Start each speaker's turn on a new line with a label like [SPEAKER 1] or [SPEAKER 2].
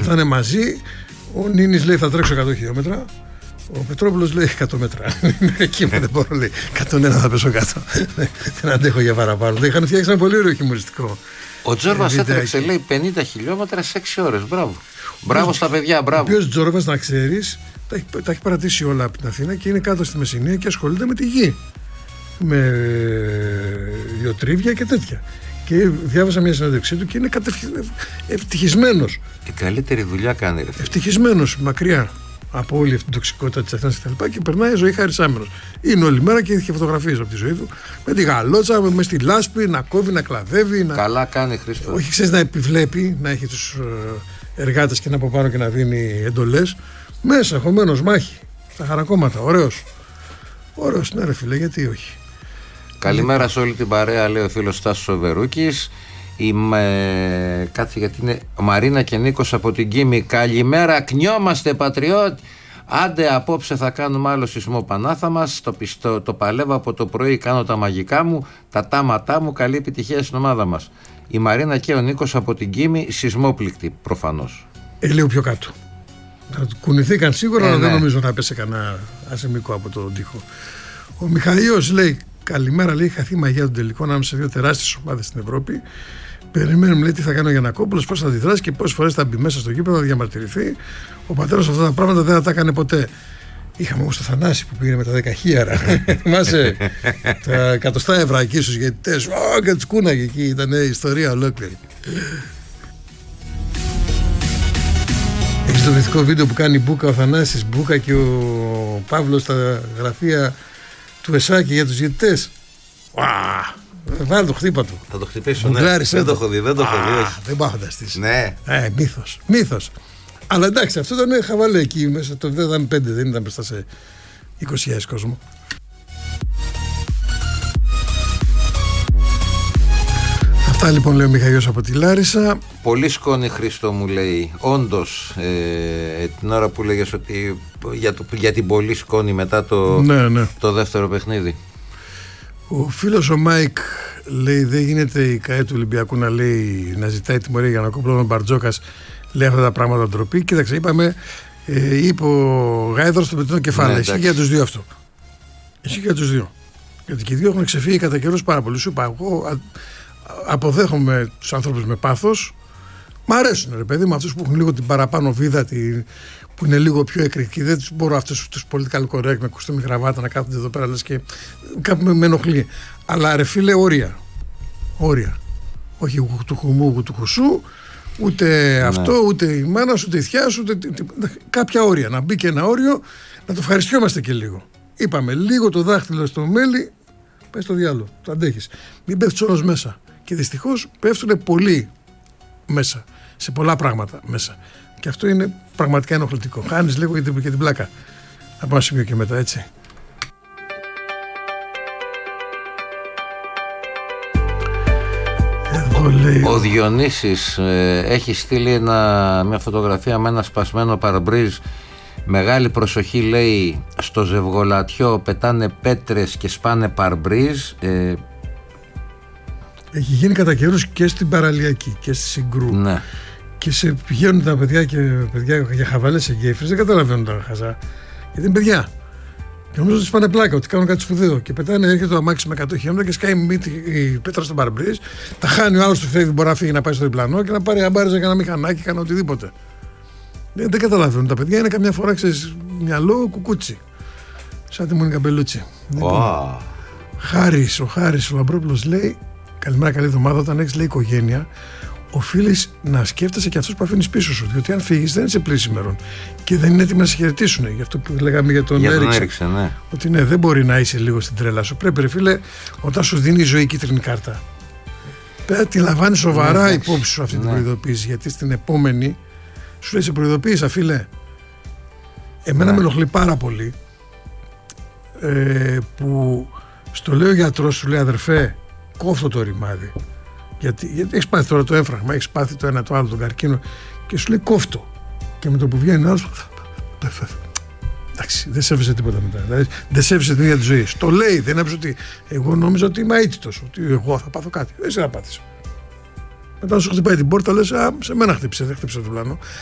[SPEAKER 1] θα είναι μαζί. Ο Νίνης λέει θα τρέξω 100 χιλιόμετρα. Ο Πετρόπουλος λέει 100 μέτρα. Εκεί δεν μπορώ, λέει 101 θα πέσω κάτω. Δεν αντέχω για παραπάνω. Είχαν φτιάξει ένα πολύ ωραίο χιουμοριστικό.
[SPEAKER 2] Ο Τζόρβας έτρεξε, λέει, 50 χιλιόμετρα σε 6 ώρες. Μπράβο. Μπράβο στα παιδιά, μπράβο.
[SPEAKER 1] Ο οποίος Τζόρβας, να ξέρεις, τα έχει παρατήσει όλα από την Αθήνα και είναι κάτω στη Μεσσηνία και ασχολείται με τη γη. Με βιοτρίβια και τέτοια. Και διάβασα μια συνέντευξή του και είναι ευτυχισμένος.
[SPEAKER 2] Την καλύτερη δουλειά κάνει, ρε.
[SPEAKER 1] Ευτυχισμένος, μακριά από όλη αυτή την τοξικότητα της Αθήνας και περνάει ζωή χαρισάμενος. Είναι όλη μέρα και έχει φωτογραφίες από τη ζωή του. Με τη γαλότσα, με στη λάσπη, να κόβει, να κλαδεύει.
[SPEAKER 2] Καλά κάνει, Χρήστο.
[SPEAKER 1] Όχι, ξέρεις, να επιβλέπει, να έχει τους εργάτες και να από πάνω και να δίνει εντολές. Μέσα, χωμένος, μάχη. Στα χαρακόμματα. Ωραίος. Ωραίος, ναι, ρε φίλε, γιατί όχι.
[SPEAKER 2] Καλημέρα σε όλη την παρέα, λέει ο φίλος Στάσος ο Βερούκης. Κάτσε γιατί είναι Μαρίνα και Νίκος από την Κίμη. Καλημέρα, κνιόμαστε πατριώτη. Άντε, απόψε θα κάνουμε άλλο σεισμό Πανάθα μας. Το παλεύω από το πρωί, κάνω τα μαγικά μου, τα τάματά μου. Καλή επιτυχία στην ομάδα μας. Η Μαρίνα και ο Νίκος από την Κίμη, σεισμόπληκτη προφανώς.
[SPEAKER 1] Λίγο πιο κάτω. Θα κουνηθήκαν σίγουρα, αλλά δεν νομίζω να πέσει κανένα ασεμικό από τον τοίχο. Ο Μιχαήλος λέει: καλημέρα, λέει, χαθεί η μαγεία των τελικών ανάμεσα σε δύο τεράστιες ομάδες στην Ευρώπη. Περιμένουμε, λέει, τι θα κάνει ο Γιαννακόπουλος, πώς θα αντιδράσει και πόσες φορές θα μπει μέσα στο γήπεδο, θα διαμαρτυρηθεί. Ο πατέρας αυτά τα πράγματα δεν θα τα έκανε ποτέ. Είχαμε όμως το Θανάση που πήγαινε με τα 10 χιλιάρα. Θυμάσαι τα εκατοστά ευρώ εκεί στους γετητές. Και τους κούναγε εκεί, ήταν ιστορία ολόκληρη. Έχεις το μυθικό βίντεο που κάνει Μπούκα ο Θανάσης, Μπούκα και ο Παύλος στα γραφεία του Εσάκη για τους γετητές. Βάλε το χτύπα του.
[SPEAKER 2] Θα το χτυπήσω, ναι. Δεν το έχω δει, δεν το έχω δει.
[SPEAKER 1] Δεν πάω να φανταστείς.
[SPEAKER 2] Ναι.
[SPEAKER 1] Μύθος. Αλλά εντάξει, αυτό ήταν χαβαλέ εκεί μέσα. Το δεν ήταν 5, δεν ήταν μπροστά σε 20.000 κόσμο. Αυτά λοιπόν, λέει ο Μιχαήλος από τη Λάρισα.
[SPEAKER 2] Πολύ σκόνη, Χρήστο, μου λέει. Όντως, την ώρα που λέγες ότι για την πολύ σκόνη μετά το δεύτερο παιχνίδι.
[SPEAKER 1] Ο φίλος ο Μάικ λέει: δεν γίνεται η ΚΑΕ του Ολυμπιακού να ζητάει τιμωρία για να κόψει τον Μπαρτζόκας. Λέει αυτά τα πράγματα ντροπή. Κοίταξε, είπε ο Γάιδρος στο πετρινό κεφάλι. Ισχύει για τους δύο αυτό. Ισχύει για τους δύο. Γιατί και οι δύο έχουν ξεφύγει κατά καιρούς πάρα πολύ. Σου είπα, εγώ αποδέχομαι τους ανθρώπους με πάθος. Μ' αρέσουν, ρε παιδί, με αυτούς που έχουν λίγο την παραπάνω βίδα, που είναι λίγο πιο εκρηκτικοί. Δεν τους μπορώ αυτούς τους political correct με κουστούμι γραβάτα να κάθονται εδώ πέρα, λες και κάπου με ενοχλεί. Αλλά ρε φίλε, όρια. Όχι του χουμού, του χουσού, ούτε αυτό, ούτε η μάνα σου, ούτε η θιά σου, κάποια όρια. Να μπει και ένα όριο, να το ευχαριστιόμαστε και λίγο. Είπαμε, λίγο το δάχτυλο στο μέλι, πάει στο διάλογο, το αντέχεις. Μην πέφτεις όλος μέσα. Και δυστυχώς πέφτουν πολύ μέσα, σε πολλά πράγματα μέσα. Και αυτό είναι πραγματικά ενοχλητικό. Χάνεις λίγο και την πλάκα. Από ένα σημείο και μετά, έτσι.
[SPEAKER 2] Ο Διονύσης έχει στείλει μια φωτογραφία με ένα σπασμένο παρμπρίζ. Μεγάλη προσοχή, λέει, στο Ζευγολατιό πετάνε πέτρες και σπάνε παρμπρίζ.
[SPEAKER 1] Έχει γίνει κατά καιρούς και στην Παραλιακή και στη Συγκρού.
[SPEAKER 2] Ναι.
[SPEAKER 1] Και πηγαίνουν τα παιδιά για χαβαλές σε γέφυρες, δεν καταλαβαίνουν τα χαζά. Γιατί είναι παιδιά. Και νομίζω ότι σπάνε πλάκα, ότι κάνουν κάτι σπουδαίο. Και πετάνε, έρχεται το αμάξι με 100 χιλιόμετρα και σκάει η πέτρα στον παρμπρίζ. Τα χάνει ο άλλος του φεύγει, μπορεί να φύγει να πάει στο διπλανό και να πάρει αμπάριζα για ένα μηχανάκι, κάνει οτιδήποτε. Δεν καταλαβαίνουν. Τα παιδιά είναι καμιά φορά, ξέρεις, μυαλό κουκούτσι. Σαν τη Μόνικα Μπελούτσι.
[SPEAKER 2] Wow.
[SPEAKER 1] Ο Χάρης ο Λαμπρόπουλος λέει: καλημέρα, καλή εβδομάδα. Όταν έχεις, λέει, οικογένεια, οφείλεις να σκέφτεσαι και αυτούς που αφήνεις πίσω σου. Διότι αν φύγεις, δεν είσαι πλήσιμερον και δεν είναι έτοιμοι να σε χαιρετήσουν. Γι' αυτό που λέγαμε για τον Έριξεν.
[SPEAKER 2] Ναι.
[SPEAKER 1] Ότι ναι, δεν μπορεί να είσαι λίγο στην τρέλα σου. Πρέπει, ρε φίλε, όταν σου δίνει η ζωή κίτρινη κάρτα, πρέπει τη λαμβάνει σοβαρά υπόψη σου αυτή την προειδοποίηση. Γιατί στην επόμενη σου λέει: σε προειδοποίησα, φίλε. Εμένα με ενοχλεί πάρα πολύ που στο λέει ο γιατρός, σου λέει: αδερφέ, κόφτω το ρημάδι. Γιατί έχεις πάθει τώρα το έμφραγμα, έχεις πάθει το ένα το άλλο, τον καρκίνο, και σου λέει κόφτω. Και με το που βγαίνει άλλο, εντάξει, δεν σέβεσαι τίποτα μετά. Δηλαδή, δεν σέβεσαι την ίδια τη ζωή. Το λέει, δεν έπαιζε ότι εγώ νόμιζα ότι είμαι αίτητος, ότι εγώ θα πάθω κάτι. Δεν σε θα πάθεις. Μετά σου χτυπάει την πόρτα, λες: σε μένα χτύπησε, δεν χτύπησε το πλάνο.